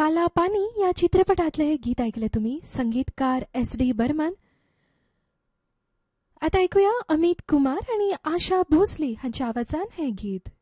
काला पानी या चित्रपटातले हे गीत ऐकले तुम्ही. संगीतकार SD बर्मन. आता ऐकूया अमित कुमार आणि आशा भोसले यांच्या आवाजात हे गीत.